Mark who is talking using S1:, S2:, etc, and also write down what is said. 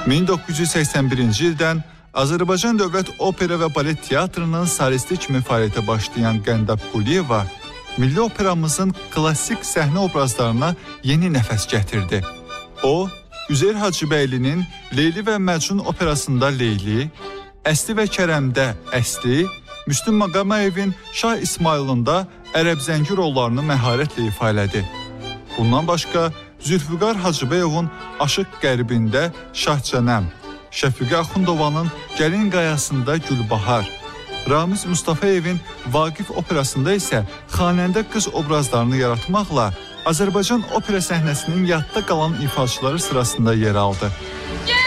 S1: 1981-ci ildən Azərbaycan Dövlət Opera və Balet Teatrının solisti kimi fəaliyyətə başlayan Qəndəb Quliyeva milli operamızın klassik səhnə obrazlarına yeni nəfəs gətirdi. O, Üzeyir Hacıbəylinin Leyli və Məcnun operasında Leyli, Əsli və Kərəmdə Əsli, Müslüm Maqamayevin Şah İsmailında Ərəb Zəngi rollarını məharətlə ifa elədi. Bundan başqa Zülfüqar Hacıbəyovun Aşıq Qərbində Şahcənəm, Şəfiqə Axundovanın Gəlin Qayasında Gülbahar, Ramiz Mustafayevin Vaqif operasında isə xanəndə qız obrazlarını yaratmaqla Azərbaycan opera səhnəsinin yadda qalan ifaçıları sırasında yer aldı.